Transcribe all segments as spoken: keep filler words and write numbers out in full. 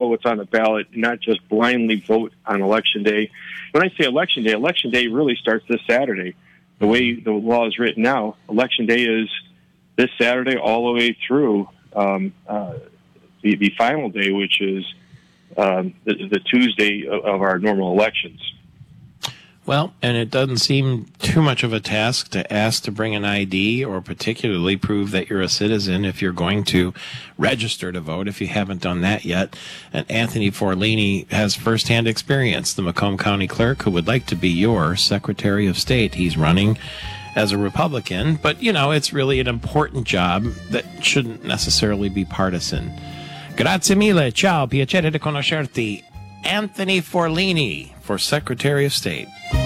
what's on the ballot, not just blindly vote on Election Day. When I say Election Day, Election Day really starts this Saturday. The way the law is written now, Election Day is this Saturday all the way through um, uh, the, the final day, which is um, the, the Tuesday of, of our normal elections. Well, and it doesn't seem too much of a task to ask to bring an I D or particularly prove that you're a citizen if you're going to register to vote, if you haven't done that yet. And Anthony Forlini has firsthand experience, the Macomb County Clerk, who would like to be your Secretary of State. He's running as a Republican, but, you know, it's really an important job that shouldn't necessarily be partisan. Grazie mille. Ciao. Piacere di conoscerti. Anthony Forlini for Secretary of State.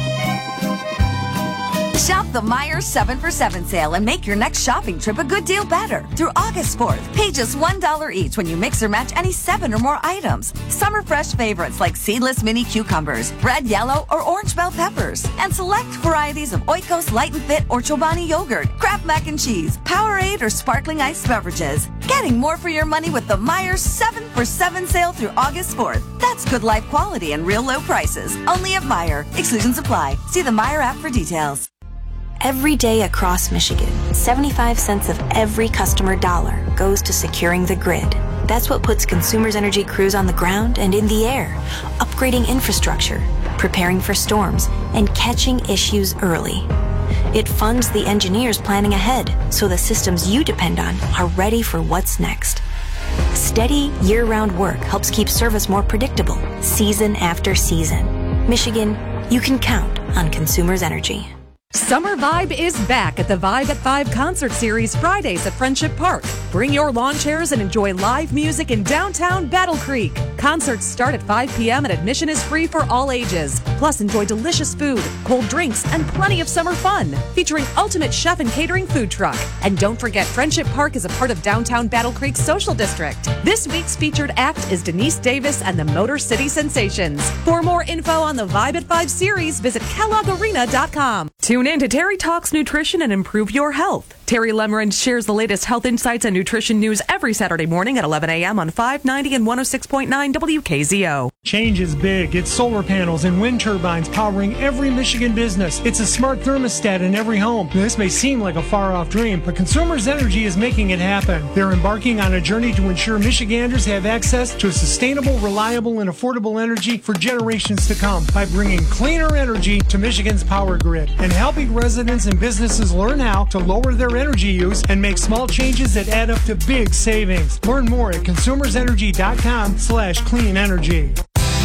Shop the Meijer seven for seven sale and make your next shopping trip a good deal better. Through August fourth, pay just one dollar each when you mix or match any seven or more items. Summer fresh favorites like seedless mini cucumbers, red, yellow, or orange bell peppers, and select varieties of Oikos Light and Fit or Chobani yogurt, Kraft mac and cheese, Powerade, or sparkling iced beverages. Getting more for your money with the Meijer seven for seven sale through August fourth. That's good life quality and real low prices. Only at Meijer. Exclusions apply. See the Meijer app for details. Every day across Michigan, seventy-five cents of every customer dollar goes to securing the grid. That's what puts Consumers Energy crews on the ground and in the air, upgrading infrastructure, preparing for storms, and catching issues early. It funds the engineers planning ahead so the systems you depend on are ready for what's next. Steady, year-round work helps keep service more predictable, season after season. Michigan, you can count on Consumers Energy. Summer Vibe is back at the Vibe at five concert series Fridays at Friendship Park. Bring your lawn chairs and enjoy live music in downtown Battle Creek. Concerts start at five p.m. and admission is free for all ages. Plus, enjoy delicious food, cold drinks, and plenty of summer fun, featuring Ultimate Chef and Catering Food Truck. And don't forget, Friendship Park is a part of downtown Battle Creek's social district. This week's featured act is Denise Davis and the Motor City Sensations. For more info on the Vibe at five series, visit kellogg arena dot com. Tune in to Terry Talks Nutrition and improve your health. Terry Lemerand shares the latest health insights and nutrition news every Saturday morning at eleven a.m. on five ninety and one oh six point nine W K Z O. Change is big. It's solar panels and wind turbines powering every Michigan business. It's a smart thermostat in every home. This may seem like a far-off dream, but Consumers Energy is making it happen. They're embarking on a journey to ensure Michiganders have access to sustainable, reliable, and affordable energy for generations to come by bringing cleaner energy to Michigan's power grid and helping residents and businesses learn how to lower their energy use and make small changes that add up to big savings. Learn more at consumersenergy.com slash clean energy.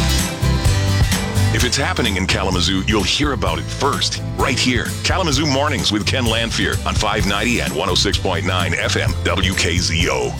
If it's happening in Kalamazoo, you'll hear about it first, right here. Kalamazoo Mornings with Ken Lanfear on five ninety and one oh six point nine F M W K Z O.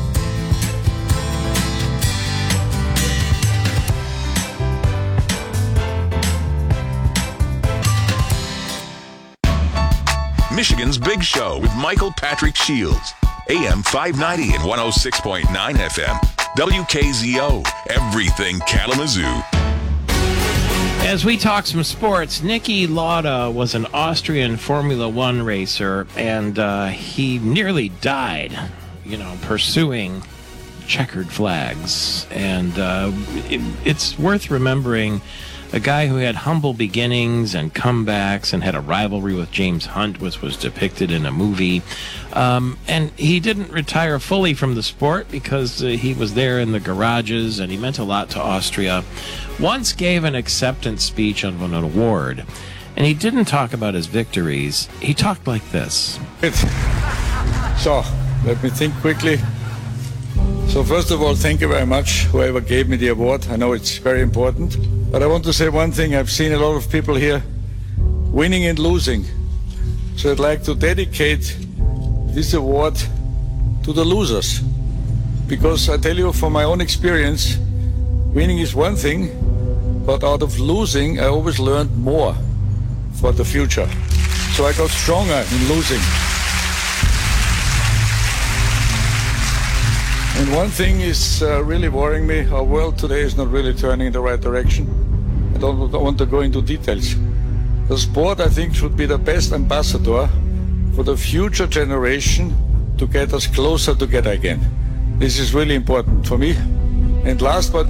Michigan's Big Show with Michael Patrick Shields. A M five ninety and one oh six point nine F M. W K Z O. Everything Kalamazoo. As we talk some sports, Niki Lauda was an Austrian Formula One racer, and uh, he nearly died, you know, pursuing checkered flags. And uh, it, it's worth remembering a guy who had humble beginnings and comebacks and had a rivalry with James Hunt, which was depicted in a movie. Um, and he didn't retire fully from the sport because uh, he was there in the garages and he meant a lot to Austria. Once gave an acceptance speech of an award, and he didn't talk about his victories. He talked like this. So, let me think quickly. So first of all, thank you very much, whoever gave me the award. I know it's very important. But I want to say one thing. I've seen a lot of people here winning and losing. So I'd like to dedicate this award to the losers. Because I tell you from my own experience, winning is one thing, but out of losing, I always learned more for the future. So I got stronger in losing. And one thing is uh, really worrying me. Our world today is not really turning in the right direction. I don't, don't want to go into details. The sport, I think, should be the best ambassador for the future generation to get us closer together again. This is really important for me. And last but